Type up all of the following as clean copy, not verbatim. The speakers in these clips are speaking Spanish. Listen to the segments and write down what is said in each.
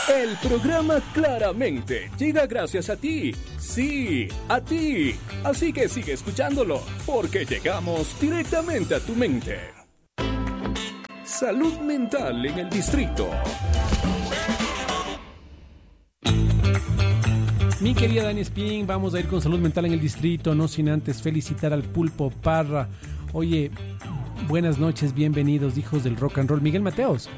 El programa Claramente llega gracias a ti. Sí, a ti. Así que sigue escuchándolo, porque llegamos directamente a tu mente. Salud mental en el distrito. Mi querida Dani Espín, vamos a ir con salud mental en el distrito, no sin antes felicitar al Pulpo Parra. Oye, buenas noches, bienvenidos, hijos del rock and roll. Miguel Mateos,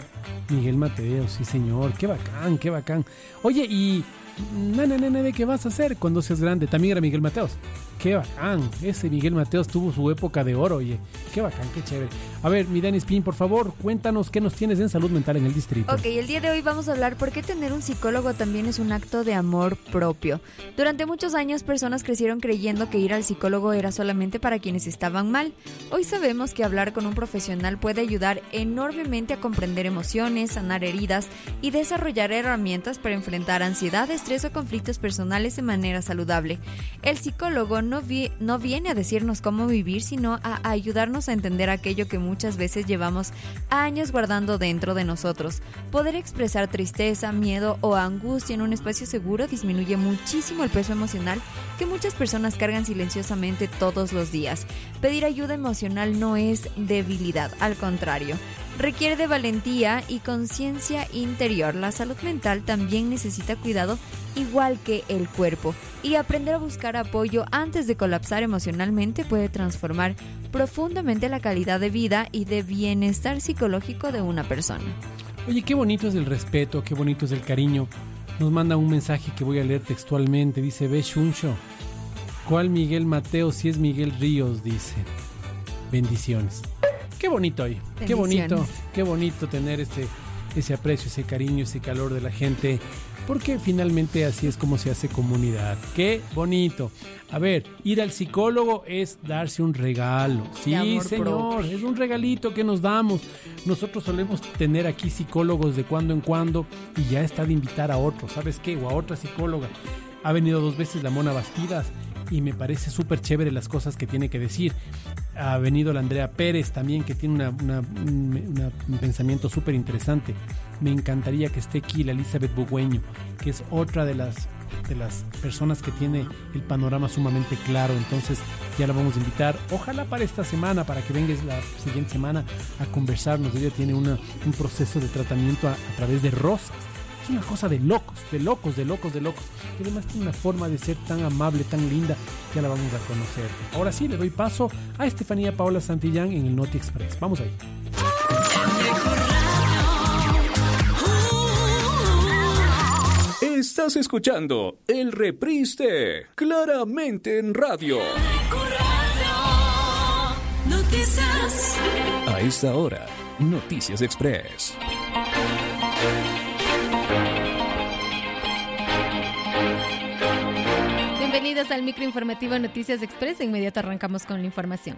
sí señor, qué bacán, qué bacán. Oye, y nene, ¿qué vas a hacer cuando seas grande? También era Miguel Mateos. Qué bacán, ese Miguel Mateos tuvo su época de oro, oye, qué bacán, qué chévere. A ver, mi Dani Spin, por favor, cuéntanos qué nos tienes en salud mental en el distrito. Ok, el día de hoy vamos a hablar por qué tener un psicólogo también es un acto de amor propio. Durante muchos años, personas crecieron creyendo que ir al psicólogo era solamente para quienes estaban mal. Hoy sabemos que hablar con un profesional puede ayudar enormemente a comprender emociones, sanar heridas y desarrollar herramientas para enfrentar ansiedad, estrés o conflictos personales de manera saludable. El psicólogo no viene a decirnos cómo vivir, sino a ayudarnos a entender aquello que muchas veces llevamos años guardando dentro de nosotros. Poder expresar tristeza, miedo o angustia en un espacio seguro disminuye muchísimo el peso emocional que muchas personas cargan silenciosamente todos los días. Pedir ayuda emocional no es debilidad, al contrario. Requiere de valentía y conciencia interior. La salud mental también necesita cuidado, igual que el cuerpo, y aprender a buscar apoyo antes de colapsar emocionalmente puede transformar profundamente la calidad de vida y de bienestar psicológico de una persona. Oye, qué bonito es el respeto, qué bonito es el cariño. Nos manda un mensaje que voy a leer textualmente. Dice: ve Shuncho, ¿cuál Miguel Mateo si es Miguel Ríos? Dice, bendiciones. Qué bonito hoy, qué bonito tener ese aprecio, ese cariño, ese calor de la gente, porque finalmente así es como se hace comunidad. Qué bonito. A ver, ir al psicólogo es darse un regalo. Sí, señor, es un regalito que nos damos. Nosotros solemos tener aquí psicólogos de cuando en cuando y ya está de invitar a otro, ¿sabes qué? O a otra psicóloga. Ha venido 2 veces la Mona Bastidas y me parece súper chévere las cosas que tiene que decir. Ha venido la Andrea Pérez también, que tiene un pensamiento súper interesante. Me encantaría que esté aquí la Elizabeth Bugüeño, que es otra de las personas que tiene el panorama sumamente claro. Entonces ya la vamos a invitar, ojalá para esta semana, para que vengas la siguiente semana a conversarnos. Ella tiene un proceso de tratamiento a través de rosas. Es una cosa de locos. Y además tiene una forma de ser tan amable, tan linda, ya la vamos a conocer. Ahora sí, le doy paso a Estefanía Paola Santillán en el Noti Express. Vamos ahí. Estás escuchando el reprise de Claramente en Radio. Noticias. A esta hora, Noticias Express. Bienvenidos al microinformativo Noticias Express. De inmediato arrancamos con la información.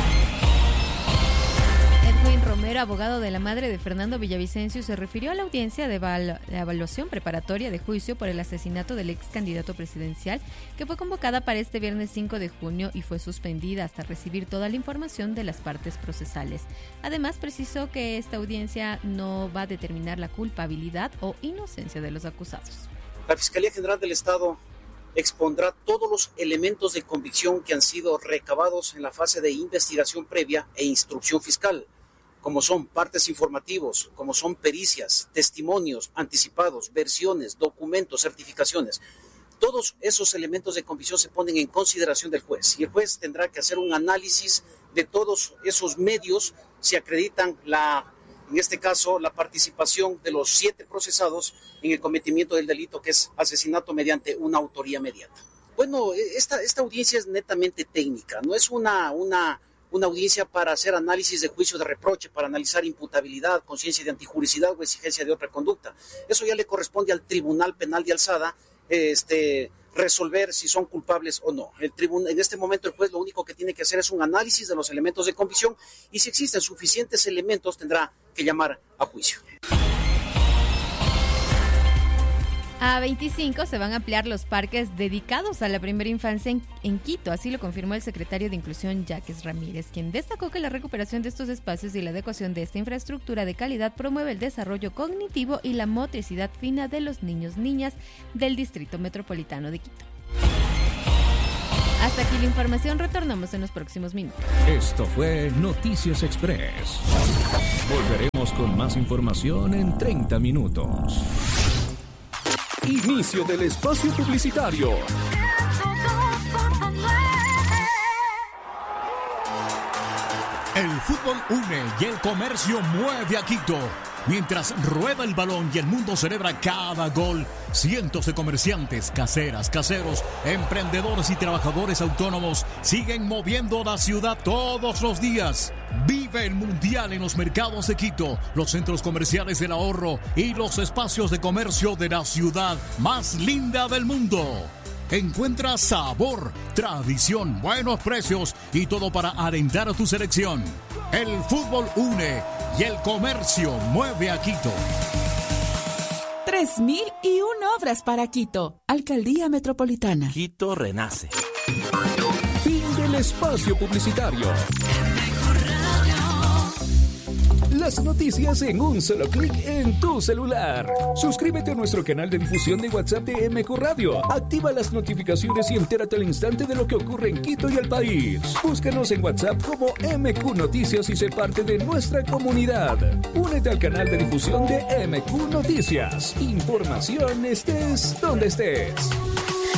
Edwin Romero, abogado de la madre de Fernando Villavicencio, se refirió a la audiencia de evaluación preparatoria de juicio por el asesinato del ex candidato presidencial, que fue convocada para este viernes 5 de junio y fue suspendida hasta recibir toda la información de las partes procesales. Además, precisó que esta audiencia no va a determinar la culpabilidad o inocencia de los acusados. La Fiscalía General del Estado expondrá todos los elementos de convicción que han sido recabados en la fase de investigación previa e instrucción fiscal, como son partes informativos, como son pericias, testimonios anticipados, versiones, documentos, certificaciones. Todos esos elementos de convicción se ponen en consideración del juez y el juez tendrá que hacer un análisis de todos esos medios si acreditan en este caso, la participación de los 7 procesados en el cometimiento del delito, que es asesinato mediante una autoría mediata. Bueno, esta audiencia es netamente técnica, no es una audiencia para hacer análisis de juicio de reproche, para analizar imputabilidad, conciencia de antijuricidad o exigencia de otra conducta. Eso ya le corresponde al Tribunal Penal de Alzada, resolver si son culpables o no. En este momento el juez lo único que tiene que hacer es un análisis de los elementos de convicción y si existen suficientes elementos tendrá que llamar a juicio. A 25 se van a ampliar los parques dedicados a la primera infancia en Quito, así lo confirmó el secretario de Inclusión, Jacques Ramírez, quien destacó que la recuperación de estos espacios y la adecuación de esta infraestructura de calidad promueve el desarrollo cognitivo y la motricidad fina de los niños, niñas del Distrito Metropolitano de Quito. Hasta aquí la información, retornamos en los próximos minutos. Esto fue Noticias Express. Volveremos con más información en 30 minutos. Inicio del espacio publicitario. El fútbol une y el comercio mueve a Quito. Mientras rueda el balón y el mundo celebra cada gol, cientos de comerciantes, caseras, caseros, emprendedores y trabajadores autónomos siguen moviendo la ciudad todos los días. Vive el Mundial en los mercados de Quito, los centros comerciales del ahorro y los espacios de comercio de la ciudad más linda del mundo. Encuentra sabor, tradición, buenos precios y todo para alentar a tu selección. El fútbol une y el comercio mueve a Quito. 3.001 obras para Quito. Alcaldía Metropolitana. Quito renace. Fin del espacio publicitario. Las noticias en un solo clic en tu celular. Suscríbete a nuestro canal de difusión de WhatsApp de MQ Radio. Activa las notificaciones y entérate al instante de lo que ocurre en Quito y el país. Búscanos en WhatsApp como MQ Noticias y sé parte de nuestra comunidad. Únete al canal de difusión de MQ Noticias. Información estés donde estés.